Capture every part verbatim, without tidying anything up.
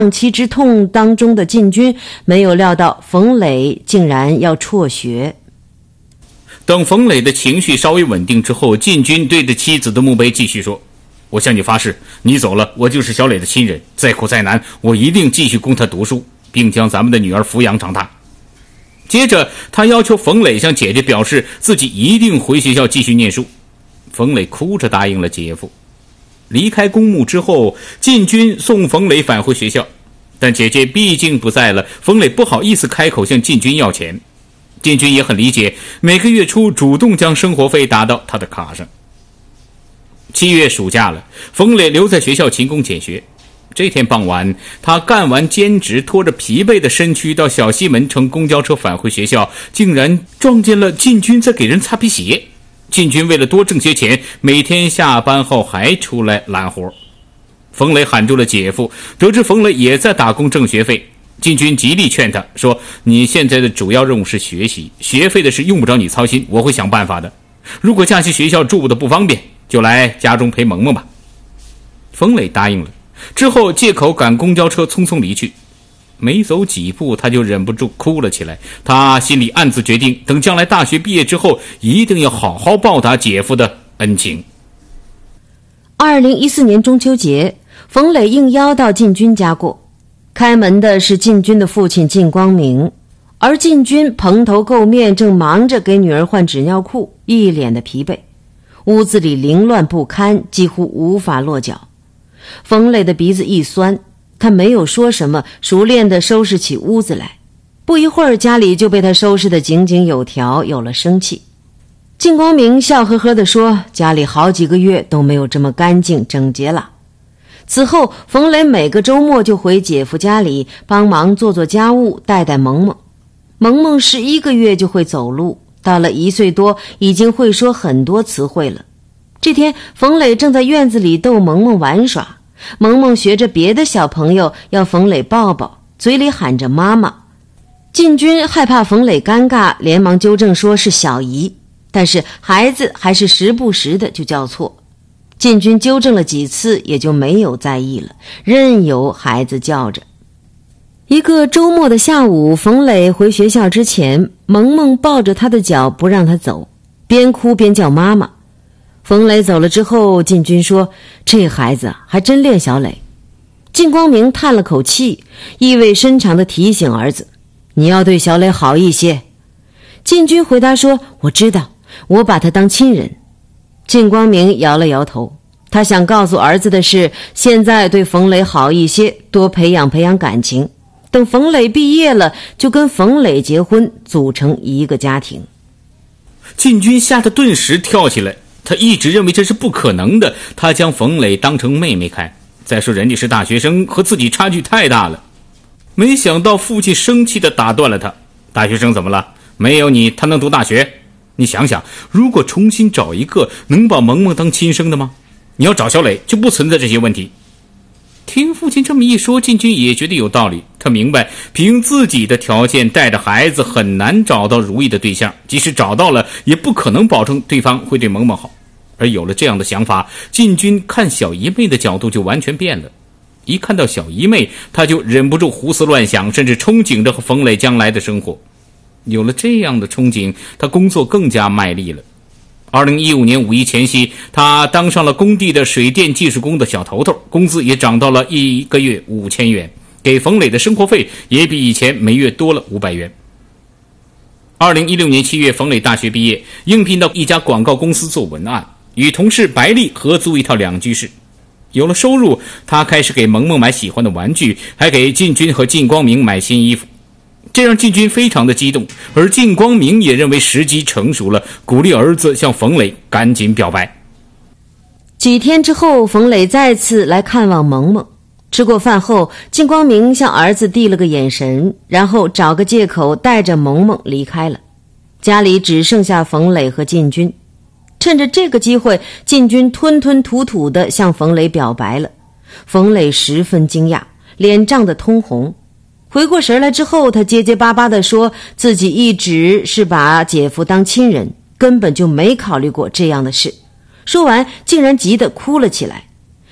妻之痛当中的进军没有料到冯磊竟然要辍学。 等冯磊的情绪稍微稳定之后，进军对着妻子的墓碑继续说：我向你发誓，你走了，我就是小磊的亲人，再苦再难，我一定继续供他读书，并将咱们的女儿抚养长大。接着他要求冯磊向姐姐表示自己一定回学校继续念书。冯磊哭着答应了姐夫。离开公墓之后，进军送冯磊返回学校，但姐姐毕竟不在了，冯磊不好意思开口向进军要钱。进军也很理解，每个月初主动将生活费打到他的卡上。七月暑假了，冯磊留在学校勤工俭学。这天傍晚，他干完兼职，拖着疲惫的身躯到小西门乘公交车返回学校，竟然撞见了进军在给人擦皮鞋。进军为了多挣些钱，每天下班后还出来揽活。冯磊喊住了姐夫，得知冯磊也在打工挣学费，进军极力劝他说：你现在的主要任务是学习，学费的事用不着你操心，我会想办法的。如果假期学校住的不方便，就来家中陪萌萌吧。冯磊答应了，之后借口赶公交车匆匆离去。没走几步，他就忍不住哭了起来。他心里暗自决定，等将来大学毕业之后，一定要好好报答姐夫的恩情。 二零一四年中秋节，冯磊应邀到进军家过，开门的是进军的父亲靳光明，而进军蓬头垢面，正忙着给女儿换纸尿裤，一脸的疲惫。屋子里凌乱不堪，几乎无法落脚。冯磊的鼻子一酸，他没有说什么，熟练地收拾起屋子来。不一会儿，家里就被他收拾得井井有条，有了生气。靳光明笑呵呵地说，家里好几个月都没有这么干净整洁了。此后，冯磊每个周末就回姐夫家里帮忙做做家务，带带萌萌。萌萌十一个月就会走路，到了一岁多，已经会说很多词汇了。这天，冯磊正在院子里逗萌萌玩耍，萌萌学着别的小朋友要冯磊抱抱，嘴里喊着妈妈。进军害怕冯磊尴尬，连忙纠正说是小姨，但是孩子还是时不时的就叫错。进军纠正了几次，也就没有在意了，任由孩子叫着。一个周末的下午，冯磊回学校之前，萌萌抱着他的脚不让他走，边哭边叫妈妈。冯磊走了之后，进军说，这孩子还真恋小磊。靳光明叹了口气，意味深长地提醒儿子，你要对小磊好一些。进军回答说，我知道，我把他当亲人。靳光明摇了摇头，他想告诉儿子的是，现在对冯磊好一些，多培养培养感情，等冯磊毕业了，就跟冯磊结婚，组成一个家庭。 进军吓得顿时跳起来，他一直认为这是不可能的，他将冯磊当成妹妹看，再说人家是大学生，和自己差距太大了。没想到父亲生气地打断了他，大学生怎么了？没有你他能读大学？你想想，如果重新找一个，能把萌萌当亲生的吗？你要找小磊，就不存在这些问题。听父亲这么一说，进军也觉得有道理。他明白，凭自己的条件带着孩子很难找到如意的对象，即使找到了，也不可能保证对方会对萌萌好。而有了这样的想法，进军看小姨妹的角度就完全变了。一看到小姨妹，他就忍不住胡思乱想，甚至憧憬着和冯磊将来的生活。有了这样的憧憬，他工作更加卖力了。二零一五年五一前夕，他当上了工地的水电技术工的小头头，工资也涨到了一个月五千元，给冯磊的生活费也比以前每月多了五百元。二零一六年七月，冯磊大学毕业，应聘到一家广告公司做文案，与同事白丽合租一套两居室。有了收入，他开始给萌萌买喜欢的玩具，还给进军和靳光明买新衣服。这让进军非常的激动，而靳光明也认为时机成熟了，鼓励儿子向冯磊赶紧表白。 几天之后，冯磊再次来看望萌萌。吃过饭后，靳光明向儿子递了个眼神，然后找个借口带着萌萌离开了。家里只剩下冯磊和进军。趁着这个机会，进军吞吞吐吐地向冯磊表白了。冯磊十分惊讶，脸涨得通红。回过神来之后，他结结巴巴地说自己一直是把姐夫当亲人，根本就没考虑过这样的事。说完竟然急得哭了起来。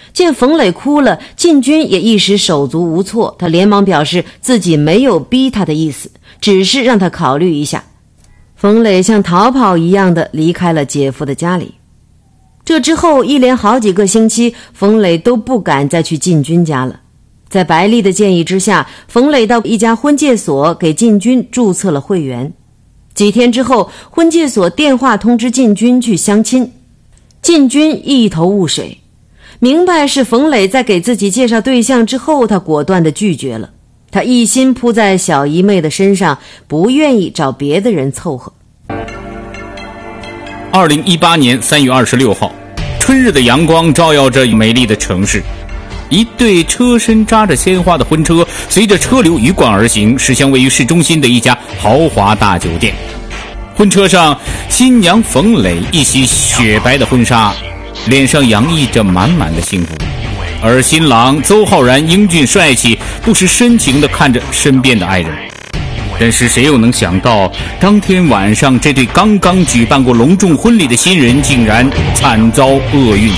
见冯磊哭了，靳军也一时手足无措，他连忙表示自己没有逼他的意思，只是让他考虑一下。冯磊像逃跑一样的离开了姐夫的家里。这之后一连好几个星期，冯磊都不敢再去靳军家了。在白丽的建议之下，冯磊到一家婚介所给靳军注册了会员。几天之后，婚介所电话通知靳军去相亲。靳军一头雾水，明白是冯磊在给自己介绍对象之后，他果断地拒绝了。他一心扑在小姨妹的身上，不愿意找别的人凑合。 二零一八年三月二十六号，春日的阳光照耀着美丽的城市，一对车身扎着鲜花的婚车随着车流鱼贯而行，驶向位于市中心的一家豪华大酒店。婚车上，新娘冯磊一袭雪白的婚纱，脸上洋溢着满满的幸福，而新郎邹浩然英俊帅气，不失深情地看着身边的爱人。但是谁又能想到，当天晚上这对刚刚举办过隆重婚礼的新人竟然惨遭厄运。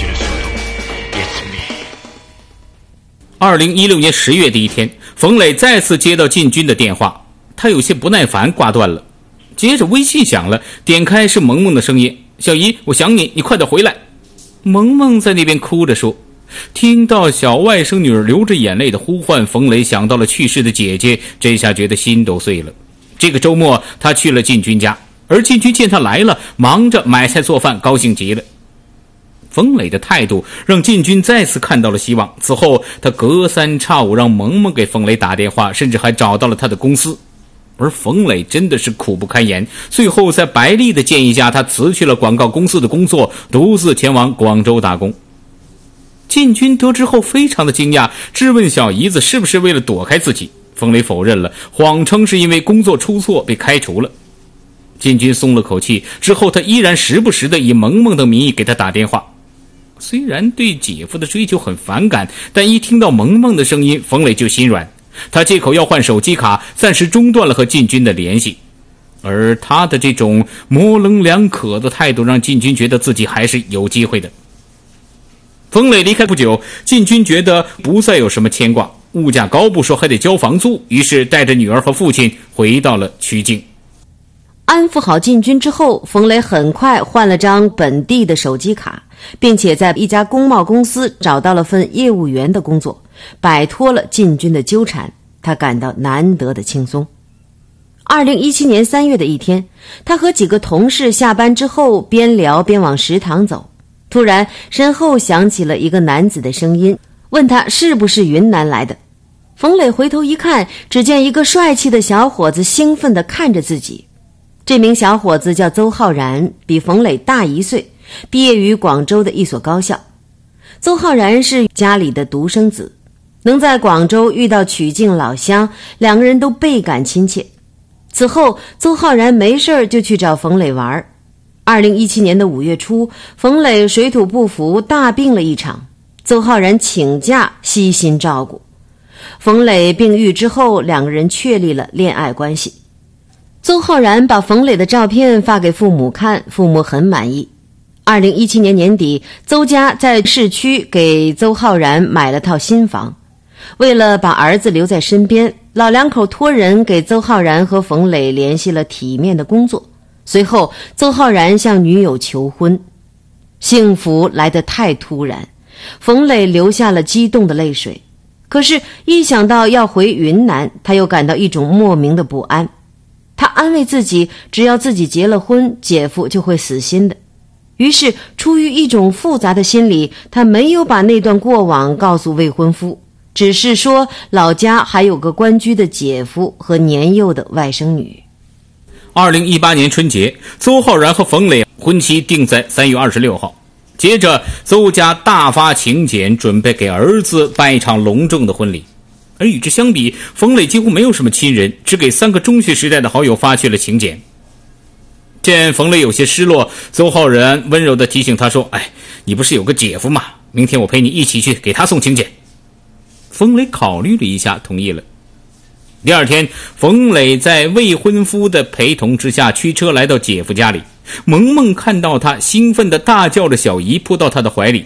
二零一六年十月的一天，冯磊再次接到靳军的电话，他有些不耐烦挂断了。接着微信响了，点开是萌萌的声音：“小姨，我想你，你快点回来。”萌萌在那边哭着说。听到小外甥女儿流着眼泪的呼唤，冯磊想到了去世的姐姐，这下觉得心都碎了。这个周末他去了靳军家，而靳军见他来了，忙着买菜做饭，高兴极了。冯磊的态度让靳军再次看到了希望。此后他隔三差五让萌萌给冯磊打电话，甚至还找到了他的公司。而冯磊真的是苦不堪言，最后在白丽的建议下，他辞去了广告公司的工作，独自前往广州打工。靳军得知后非常的惊讶，质问小姨子是不是为了躲开自己。冯磊否认了，谎称是因为工作出错被开除了。靳军松了口气，之后他依然时不时的以萌萌的名义给他打电话。虽然对姐夫的追求很反感，但一听到萌萌的声音，冯磊就心软。他借口要换手机卡，暂时中断了和靳军的联系。而他的这种模棱两可的态度，让靳军觉得自己还是有机会的。冯磊离开不久，靳军觉得不再有什么牵挂，物价高不说，还得交房租，于是带着女儿和父亲回到了曲靖。 安抚好靳军之后，冯磊很快换了张本地的手机卡，并且在一家工贸公司找到了份业务员的工作，摆脱了靳军的纠缠，他感到难得的轻松。二零一七年三月的一天，他和几个同事下班之后边聊边往食堂走，突然身后响起了一个男子的声音，问他是不是云南来的。冯磊回头一看，只见一个帅气的小伙子兴奋地看着自己。这名小伙子叫邹浩然，比冯磊大一岁，毕业于广州的一所高校。邹浩然是家里的独生子，能在广州遇到曲靖老乡，两个人都倍感亲切。此后邹浩然没事就去找冯磊玩。二零一七年的五月初，冯磊水土不服大病了一场，邹浩然请假悉心照顾。冯磊病愈之后，两个人确立了恋爱关系。邹浩然把冯磊的照片发给父母看，父母很满意。二零一七年年底，邹家在市区给邹浩然买了套新房。为了把儿子留在身边，老两口托人给邹浩然和冯磊联系了体面的工作。随后邹浩然向女友求婚，幸福来得太突然，冯磊流下了激动的泪水。可是一想到要回云南，他又感到一种莫名的不安。他安慰自己，只要自己结了婚，姐夫就会死心的。于是出于一种复杂的心理，他没有把那段过往告诉未婚夫，只是说老家还有个关居的姐夫和年幼的外甥女。 二零一八年春节，邹浩然和冯磊婚期定在三月二十六号。接着邹家大发请柬，准备给儿子办一场隆重的婚礼。而与之相比，冯磊几乎没有什么亲人，只给三个中学时代的好友发去了请柬。见冯磊有些失落，邹浩然温柔地提醒他说：“哎，你不是有个姐夫吗？明天我陪你一起去给他送请柬。”冯磊考虑了一下，同意了。第二天，冯磊在未婚夫的陪同之下驱车来到姐夫家里。萌萌看到他，兴奋地大叫着小姨扑到他的怀里。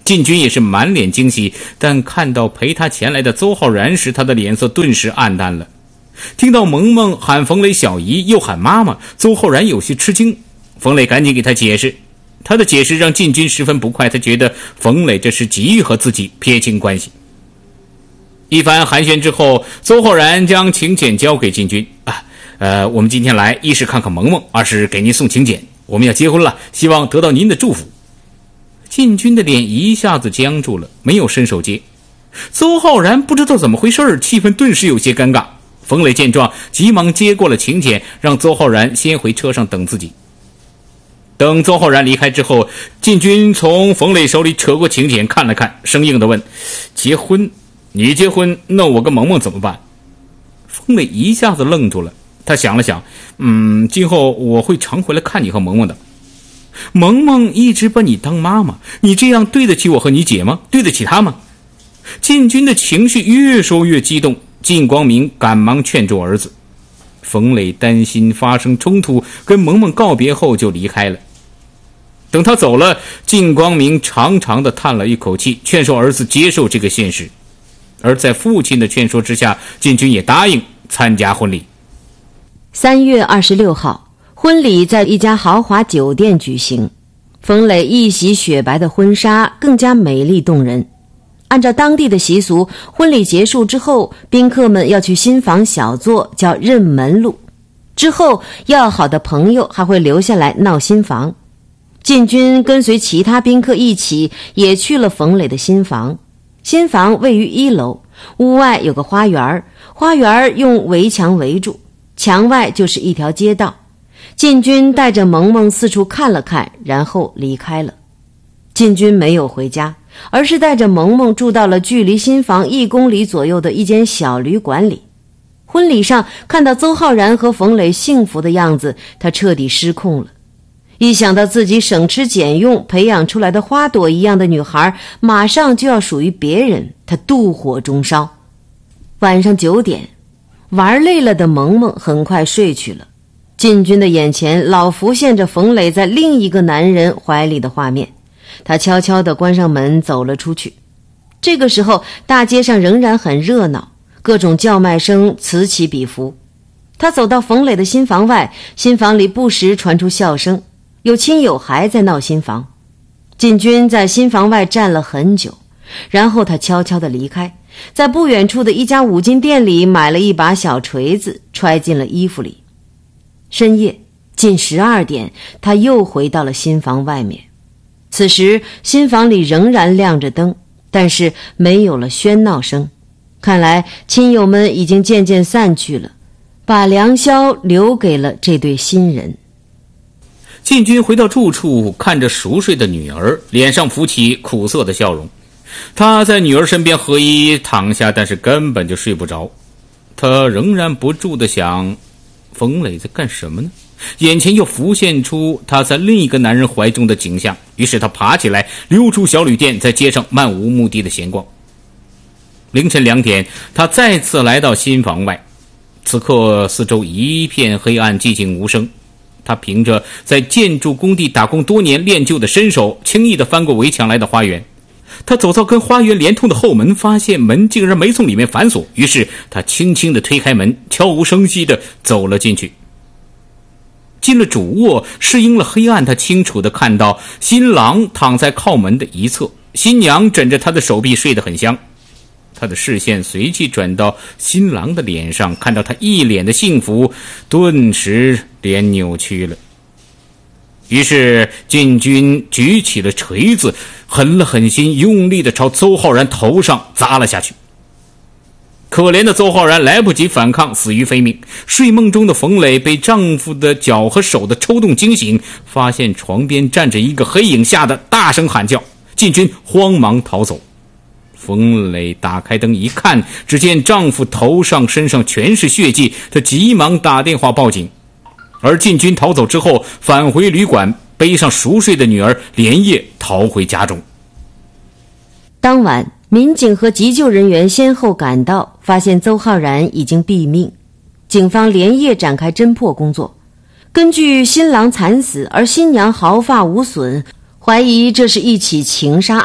禁军也是满脸惊喜，但看到陪他前来的邹浩然时，他的脸色顿时暗淡了。听到萌萌喊冯磊小姨又喊妈妈，邹浩然有些吃惊。冯磊赶紧给他解释，他的解释让禁军十分不快，他觉得冯磊这是急于和自己撇清关系。一番寒暄之后，邹浩然将请柬交给禁军。啊，呃，我们今天来，一是看看萌萌，二是给您送请柬，我们要结婚了，希望得到您的祝福。禁军的脸一下子僵住了，没有伸手接。邹浩然不知道怎么回事，气氛顿时有些尴尬。冯磊见状，急忙接过了请柬，让邹浩然先回车上等自己。等邹浩然离开之后，禁军从冯磊手里扯过请柬看了看，生硬地问：结婚？你结婚，那我跟萌萌怎么办？冯磊一下子愣住了，他想了想，嗯，今后我会常回来看你和萌萌的。萌萌一直把你当妈妈，你这样对得起我和你姐吗？对得起她吗？禁军的情绪越说越激动，靳光明赶忙劝住儿子。冯磊担心发生冲突，跟萌萌告别后就离开了。等他走了，靳光明长长的叹了一口气，劝说儿子接受这个现实。而在父亲的劝说之下，禁军也答应参加婚礼。 三月二十六号，婚礼在一家豪华酒店举行。冯磊一袭雪白的婚纱更加美丽动人。按照当地的习俗，婚礼结束之后，宾客们要去新房小坐，叫认门路。之后，要好的朋友还会留下来闹新房。禁军跟随其他宾客一起，也去了冯磊的新房。新房位于一楼，屋外有个花园，花园用围墙围住，墙外就是一条街道。禁军带着萌萌四处看了看，然后离开了。禁军没有回家，而是带着萌萌住到了距离新房一公里左右的一间小旅馆里。婚礼上看到邹浩然和冯磊幸福的样子，他彻底失控了。一想到自己省吃俭用培养出来的花朵一样的女孩马上就要属于别人，他妒火中烧。晚上九点，玩累了的萌萌很快睡去了。禁军的眼前老浮现着冯磊在另一个男人怀里的画面，他悄悄地关上门走了出去。这个时候大街上仍然很热闹，各种叫卖声此起彼伏。他走到冯磊的新房外，新房里不时传出笑声，有亲友还在闹新房。禁军在新房外站了很久，然后他悄悄地离开，在不远处的一家五金店里买了一把小锤子，揣进了衣服里。深夜近十二点，他又回到了新房外面。此时新房里仍然亮着灯，但是没有了喧闹声，看来亲友们已经渐渐散去了，把良宵留给了这对新人。 禁军回到住处，看着熟睡的女儿，脸上浮起苦涩的笑容。他在女儿身边合衣躺下，但是根本就睡不着。他仍然不住地想，冯磊在干什么呢？眼前又浮现出他在另一个男人怀中的景象，于是他爬起来，溜出小旅店，在街上漫无目的的闲逛。凌晨两点，他再次来到新房外，此刻四周一片黑暗，寂静无声。他凭着在建筑工地打工多年练就的身手，轻易地翻过围墙来到花园。他走到跟花园连通的后门，发现门竟然没从里面反锁，于是他轻轻地推开门，悄无声息地走了进去。进了主卧，适应了黑暗，他清楚地看到新郎躺在靠门的一侧，新娘枕着他的手臂睡得很香。他的视线随即转到新郎的脸上，看到他一脸的幸福，顿时脸扭曲了。于是禁军举起了锤子，狠了狠心，用力地朝邹浩然头上砸了下去。可怜的邹浩然来不及反抗，死于非命。睡梦中的冯磊被丈夫的脚和手的抽动惊醒，发现床边站着一个黑影，吓得大声喊叫。禁军慌忙逃走。冯磊打开灯一看，只见丈夫头上身上全是血迹，他急忙打电话报警。而禁军逃走之后，返回旅馆，背上熟睡的女儿，连夜逃回家中。 当晚民警和急救人员先后赶到，发现邹浩然已经毙命。警方连夜展开侦破工作，根据新郎惨死而新娘毫发无损，怀疑这是一起情杀案，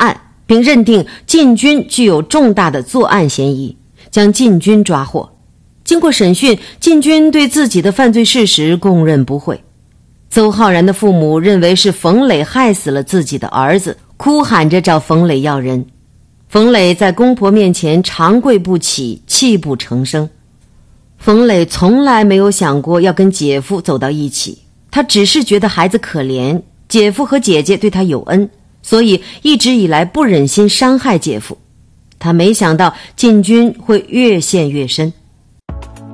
并认定禁军具有重大的作案嫌疑，将禁军抓获。经过审讯，禁军对自己的犯罪事实供认不讳。邹浩然的父母认为是冯磊害死了自己的儿子，哭喊着找冯磊要人。冯磊在公婆面前长跪不起，泣不成声。冯磊从来没有想过要跟姐夫走到一起，他只是觉得孩子可怜，姐夫和姐姐对他有恩，所以一直以来不忍心伤害姐夫。他没想到禁军会越陷越深。